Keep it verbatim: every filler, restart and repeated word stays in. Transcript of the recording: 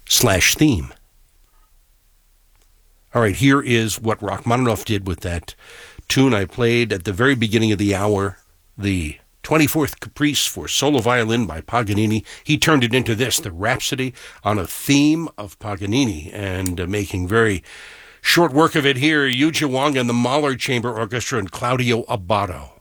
slash theme. All right, here is what Rachmaninoff did with that tune I played at the very beginning of the hour, the twenty-fourth Caprice for solo violin by Paganini. He turned it into this, the Rhapsody on a theme of Paganini, and uh, making very short work of it here, Yuja Wang and the Mahler Chamber Orchestra and Claudio Abbado.